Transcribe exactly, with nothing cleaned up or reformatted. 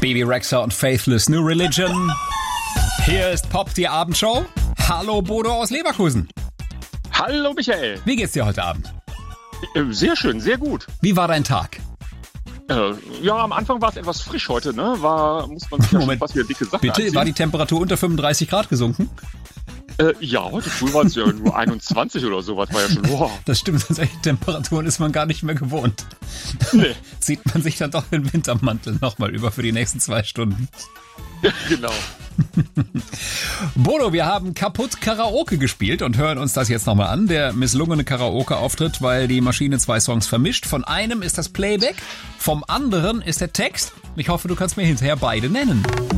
Bebe Rexha und Faithless New Religion. Hier ist Pop, die Abendshow. Hallo Bodo aus Leverkusen. Hallo Michael. Wie geht's dir heute Abend? Sehr schön, sehr gut. Wie war dein Tag? Äh, ja, am Anfang war es etwas frisch heute, ne? War, muss man sich ja Moment, schon fast wieder dicke Sachen bitte, anziehen. war die Temperatur unter fünfunddreißig Grad gesunken? Äh, ja, heute früh waren es ja nur einundzwanzig oder sowas, war ja schon, wow. Das stimmt, solche Temperaturen ist man gar nicht mehr gewohnt. Nee. Zieht man sich dann doch den Wintermantel nochmal über für die nächsten zwei Stunden. Ja, genau. Bodo, wir haben kaputt Karaoke gespielt und hören uns das jetzt nochmal an. Der misslungene Karaoke-Auftritt, weil die Maschine zwei Songs vermischt. Von einem ist das Playback, vom anderen ist der Text. Ich hoffe, du kannst mir hinterher beide nennen.